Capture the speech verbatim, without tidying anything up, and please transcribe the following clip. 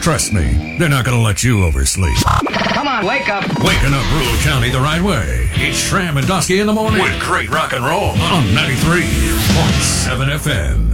Trust me, they're not going to let you oversleep. Come on, wake up. Waking up rural county the right way. It's Shram and Dusky in the morning with great rock and roll on ninety-three point seven F M.